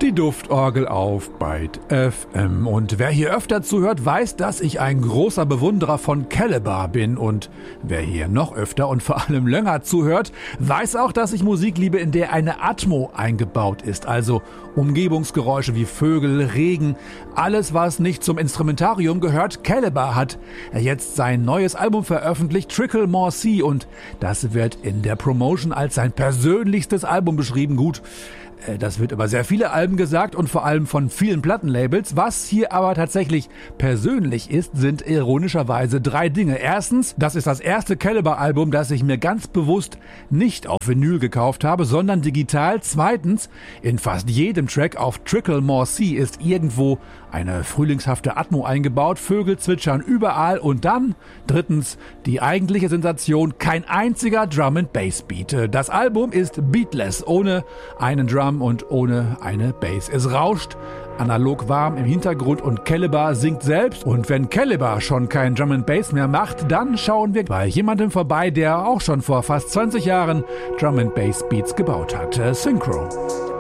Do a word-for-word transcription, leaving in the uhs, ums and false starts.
Die Duftorgel auf Byte F M. Und wer hier öfter zuhört, weiß, dass ich ein großer Bewunderer von Calibre bin. Und wer hier noch öfter und vor allem länger zuhört, weiß auch, dass ich Musik liebe, in der eine Atmo eingebaut ist. Also Umgebungsgeräusche wie Vögel, Regen, alles, was nicht zum Instrumentarium gehört. Calibre hat jetzt sein neues Album veröffentlicht, Trickle More Sea. Und das wird in der Promotion als sein persönlichstes Album beschrieben. Gut, das wird über sehr viele Alben gesagt und vor allem von vielen Plattenlabels. Was hier aber tatsächlich persönlich ist, sind ironischerweise drei Dinge. Erstens, das ist das erste Calibre-Album, das ich mir ganz bewusst nicht auf Vinyl gekauft habe, sondern digital. Zweitens, in fast jedem Track auf Trickle More Sea ist irgendwo eine frühlingshafte Atmo eingebaut. Vögel zwitschern überall. Und dann, drittens, die eigentliche Sensation, kein einziger Drum-and-Bass-Beat. Das Album ist beatless, ohne einen Drum und ohne eine Bass. Es rauscht analog warm im Hintergrund und Calibre singt selbst. Und wenn Calibre schon kein Drum and Bass mehr macht, dann schauen wir bei jemandem vorbei, der auch schon vor fast zwanzig Jahren Drum and Bass Beats gebaut hat. Synchro.